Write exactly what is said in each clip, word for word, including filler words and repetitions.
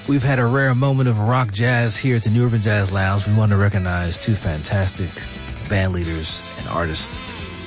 We've had a rare moment of rock jazz here at the New Urban Jazz Lounge. We want to recognize two fantastic band leaders and artists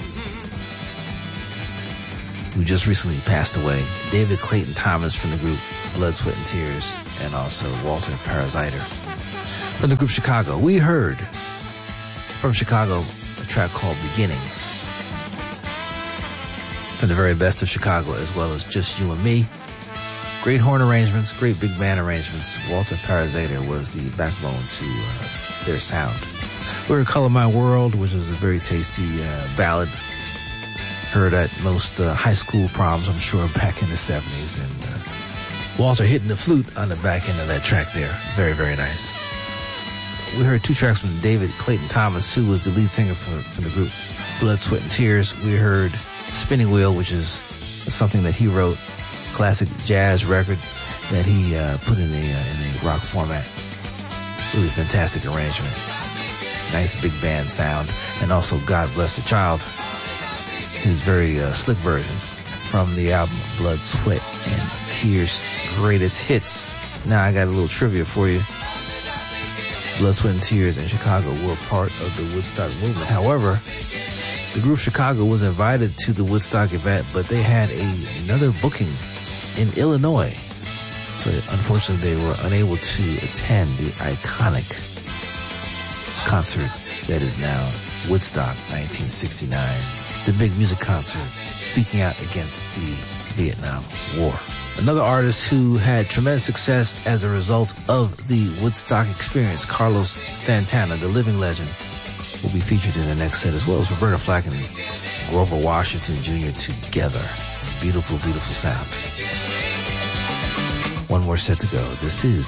who just recently passed away. David Clayton Thomas from the group Blood, Sweat and Tears, and also Walter Paraziter from the group Chicago. We heard from Chicago a track called Beginnings from the very best of Chicago, as well as Just You and Me. Great horn arrangements, great big band arrangements. Walter Paraziter was the backbone to uh, their sound. We heard Color My World, which was a very tasty uh, ballad. Heard at most uh, high school proms, I'm sure, back in the seventies. And uh, Walter hitting the flute on the back end of that track there. Very, very nice. We heard two tracks from David Clayton Thomas, who was the lead singer from, from the group Blood, Sweat and Tears. We heard Spinning Wheel, which is something that he wrote. Classic jazz record that he uh, put in a, uh, in a rock format. Really fantastic arrangement. Nice big band sound. And also God Bless the Child, his very uh, slick version from the album Blood, Sweat and Tears Greatest Hits. Now I got a little trivia for you. Blood, Sweat and Tears in Chicago were part of the Woodstock movement. However, the group Chicago was invited to the Woodstock event, but they had a, another booking in Illinois. So unfortunately they were unable to attend the iconic concert that is now Woodstock nineteen sixty-nine. The big music concert speaking out against the Vietnam War. Another artist who had tremendous success as a result of the Woodstock experience, Carlos Santana, the living legend, will be featured in the next set, as well as Roberta Flack and Grover Washington Junior together. Beautiful, beautiful sound. One more set to go. This is